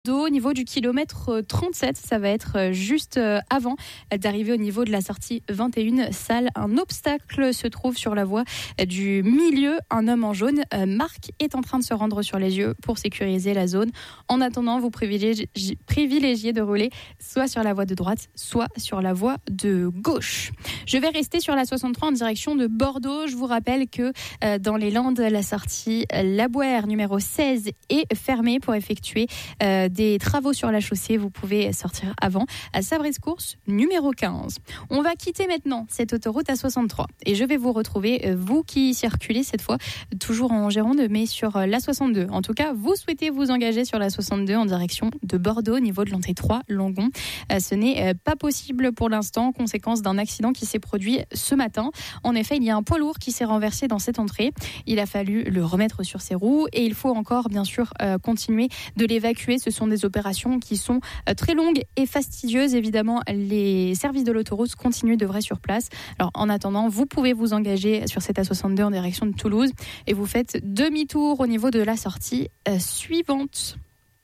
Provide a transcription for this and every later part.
Au niveau du kilomètre 37, ça va être juste avant d'arriver au niveau de la sortie 21 salle. Un obstacle se trouve sur la voie du milieu. Un homme en jaune, Marc, est en train de se rendre sur les lieux pour sécuriser la zone. En attendant, vous privilégiez de rouler soit sur la voie de droite, soit sur la voie de gauche. Je vais rester sur la 63 en direction de Bordeaux. Je vous rappelle que dans les Landes, la sortie La Bouère numéro 16 est fermée pour effectuer des travaux sur la chaussée. Vous pouvez sortir avant à Sabrescourse numéro 15. On va quitter maintenant cette autoroute A63 et je vais vous retrouver, vous qui circulez cette fois toujours en Gironde mais sur la 62. En tout cas, vous souhaitez vous engager sur la 62 en direction de Bordeaux au niveau de l'entrée 3 Langon. Ce n'est pas possible pour l'instant, conséquence d'un accident qui s'est produit ce matin. En effet, il y a un poids lourd qui s'est renversé dans cette entrée. Il a fallu le remettre sur ses roues et il faut encore bien sûr continuer de l'évacuer. Ce sont des opérations qui sont très longues et fastidieuses. Évidemment, les services de l'autoroute continuent d'œuvrer sur place. Alors, en attendant, vous pouvez vous engager sur cette A62 en direction de Toulouse et vous faites demi-tour au niveau de la sortie suivante.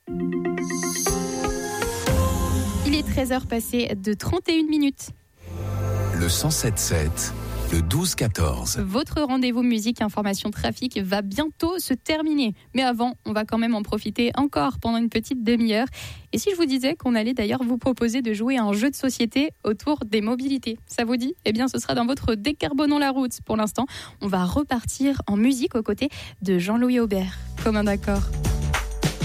Il est 13h passé de 31 minutes. Le 107.7. Le 12-14. Votre rendez-vous musique, information, trafic va bientôt se terminer. Mais avant, on va quand même en profiter encore pendant une petite demi-heure. Et si je vous disais qu'on allait d'ailleurs vous proposer de jouer à un jeu de société autour des mobilités, ça vous dit ? Eh bien, ce sera dans votre Décarbonons la route. Pour l'instant, on va repartir en musique aux côtés de Jean-Louis Aubert. Comme un accord.